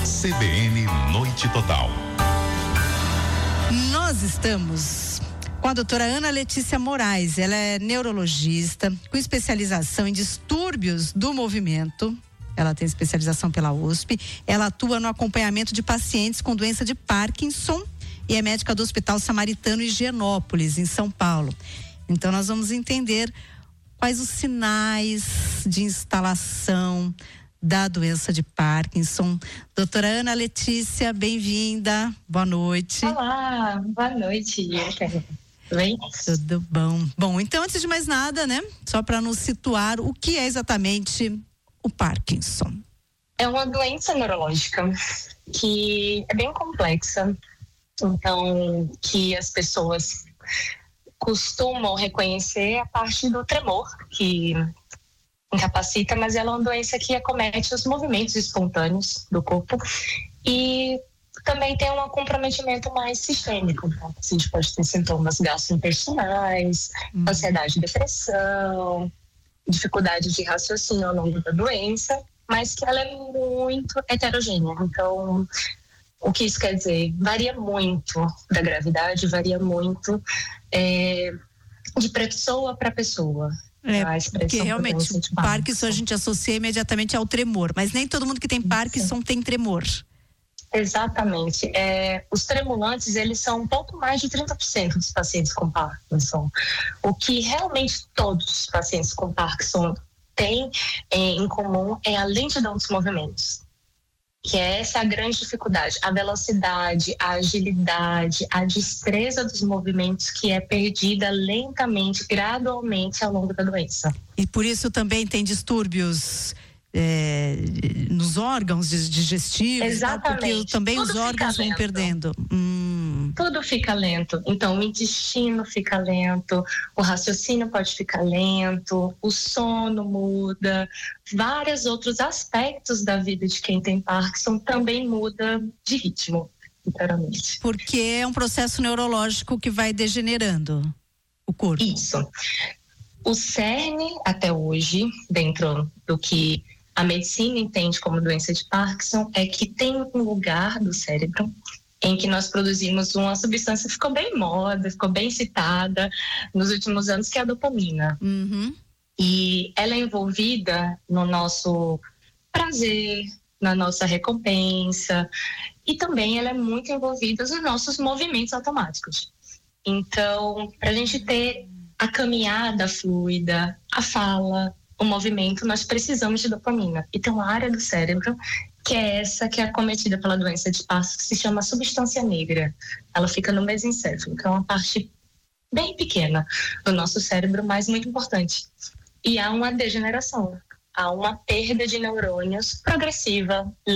CBN Noite Total. Nós estamos com a doutora Ana Letícia Moraes. Ela é neurologista com especialização em distúrbios do movimento. Ela tem especialização pela USP. Ela atua no acompanhamento de pacientes com doença de Parkinson e é médica do Hospital Samaritano Higienópolis, em São Paulo. Então nós vamos entender quais os sinais de instalação da doença de Parkinson. Doutora Ana Letícia, bem-vinda. Boa noite. Olá, boa noite. Tudo bem? Tudo bom. Bom, então antes de mais nada, né? Só para nos situar, o que é exatamente o Parkinson? É uma doença neurológica que é bem complexa. Então, que as pessoas costumam reconhecer a parte do tremor, que incapacita, mas ela é uma doença que acomete os movimentos espontâneos do corpo e também tem um comprometimento mais sistêmico. Então, o paciente pode ter sintomas gastrointestinais, ansiedade e depressão, dificuldade de raciocínio ao longo da doença, mas que ela é muito heterogênea. Então, o que isso quer dizer? Varia muito da gravidade, varia muito de pessoa para pessoa. Porque realmente Parkinson a gente associa imediatamente ao tremor, mas nem todo mundo que tem Parkinson tem tremor. Exatamente. Os tremulantes, eles são um pouco mais de 30% dos pacientes com Parkinson. O que realmente todos os pacientes com Parkinson têm em comum é a lentidão dos movimentos, que é essa a grande dificuldade, a velocidade, a agilidade, a destreza dos movimentos que é perdida lentamente, gradualmente ao longo da doença. E por isso também tem distúrbios nos órgãos digestivos. Exatamente. Porque também tudo os órgãos vão perdendo. Tudo fica lento. Então, o intestino fica lento, o raciocínio pode ficar lento, o sono muda, vários outros aspectos da vida de quem tem Parkinson também muda de ritmo, literalmente. Porque é um processo neurológico que vai degenerando o corpo. Isso. O cerne, até hoje, dentro do que a medicina entende como doença de Parkinson, é que tem um lugar do cérebro em que nós produzimos uma substância que ficou bem moda, ficou bem citada nos últimos anos, que é a dopamina. E ela é envolvida no nosso prazer, na nossa recompensa, e também ela é muito envolvida nos nossos movimentos automáticos. Então, para a gente ter a caminhada fluida, a fala, o movimento, nós precisamos de dopamina. E tem uma área do cérebro que é essa que é acometida pela doença de Parkinson, que se chama substância negra. Ela fica no mesencéfalo, que é uma parte bem pequena do nosso cérebro, mas muito importante. E há uma degeneração, há uma perda de neurônios progressiva,